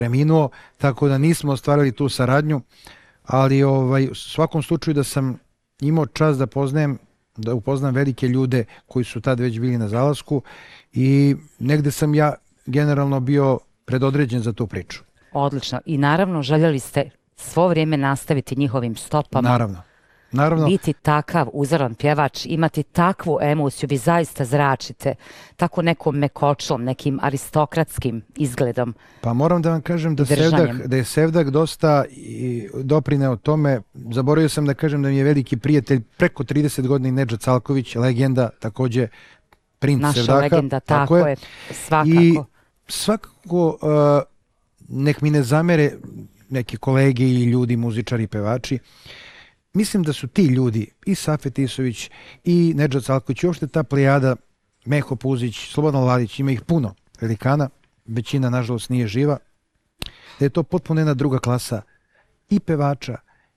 preminuo, tako da nismo ostvarili tu saradnju, ali u svakom slučaju da sam imao čast da upoznam velike ljude koji su tad već bili na zalasku i negde sam ja generalno bio predodređen za tu priču. Odlično. I naravno željeli ste svo vrijeme nastaviti njihovim stopama. Naravno. Biti takav uzoran pjevač, imati takvu emociju, vi zaista zračite tako nekom mekočom, nekim aristokratskim izgledom. Pa moram da vam kažem da je Sevdak dosta doprineo tome. Zaboravio sam da kažem da mi je veliki prijatelj preko 30 godina i Nedžad Salković, legenda, također princ Sevdaka. Naša legenda, tako je, svakako. I svakako, nek mi ne zamere neki kolege i ljudi, muzičari, pevači, mislim da su ti ljudi, i Safet Isović, i Nedžad Salković, i uopšte ta plejada, Meho Puzić, Slobodan Ladić, ima ih puno velikana, većina nažalost nije živa, da je to potpuno jedna druga klasa i pevača,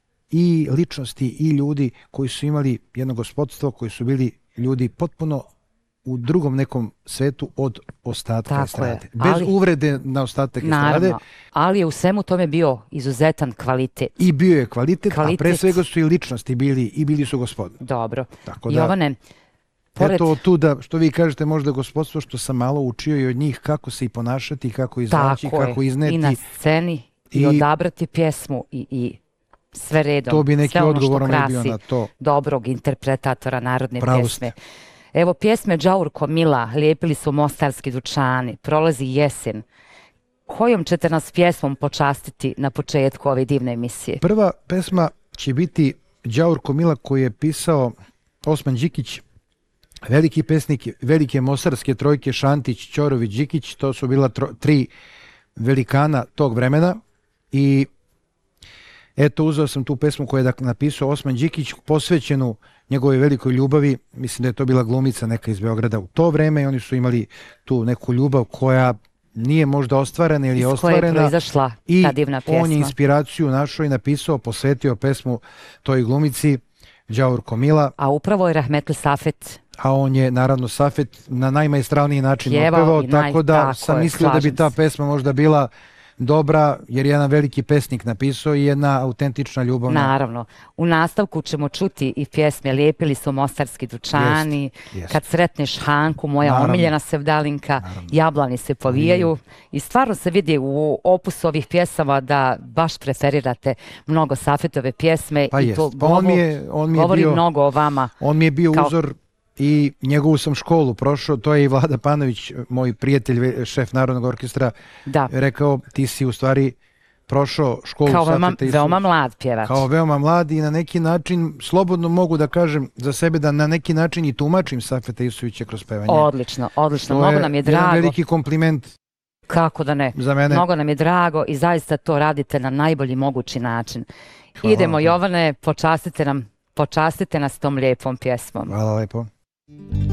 i ličnosti, i ljudi koji su imali jedno gospodstvo, koji su bili ljudi potpuno u drugom nekom svetu od ostatka estrade. Bez uvrede na ostatak estrade. Ali je u svemu tome bio izuzetan kvalitet. I bio je kvalitet, a pre svega su i ličnosti bili i bili su gospodine. Dobro. Jovane, eto tu da, što vi kažete, možda gospodstvo što sam malo učio i od njih kako se i ponašati, kako izaći, kako izneti. I na sceni, i odabrati pjesmu, i sve redom. To bi neki odgovor bio na to. Dobrog interpretatora narodne pjesme. Evo, pjesme Đaurko Mila, lijepili su mostarski dućani, prolazi jesen. Kojom ćete nas pjesmom počastiti na početku ove divne emisije? Prva pesma će biti Đaurko Mila koju je pisao Osman Đikić, veliki pesnik, velike mostarske trojke Šantić, Ćorović, Đikić, to su bila tri velikana tog vremena i eto, uzeo sam tu pesmu koju je napisao Osman Đikić, posvećenu njegove velikoj ljubavi. Mislim da je to bila glumica neka iz Beograda u to vreme i oni su imali tu neku ljubav koja nije možda ostvarena ili je ostvarena. Iz koje je proizašla ta divna pjesma. I on je inspiraciju našao i napisao, posvetio pesmu toj glumici Đaurko Mila. A upravo je Rahmetli Safet. A on je naravno Safet na najmajstralniji način opevao, tako da sam mislio da bi ta pesma možda bila dobra, jer je jedan veliki pesnik napisao i jedna autentična ljubavna. Naravno. U nastavku ćemo čuti i pjesme Lijepili su mostarski dućani, Kad sretneš Hanku, moja omiljena sevdalinka, Jablani se povijaju i stvarno se vidi u opusu ovih pjesama da baš preferirate mnogo Safetove pjesme i to govori mnogo o vama. On mi je bio uzor i njegovu sam školu prošao, to je i Vlada Panović, moj prijatelj, šef Narodnog orkestra, rekao ti si u stvari prošao školu Safeta Isovića. Kao veoma mlad pjevač. Kao veoma mlad i na neki način, slobodno mogu da kažem za sebe da na neki način i tumačim Safeta Isovića kroz pevanje. Odlično, odlično, mnogo nam je drago. To je jedan veliki kompliment. Kako da ne, mnogo nam je drago i zaista to radite na najbolji mogući način. Idemo Jovane, počastite nas tom lijepom pjesmom. Hvala lepo.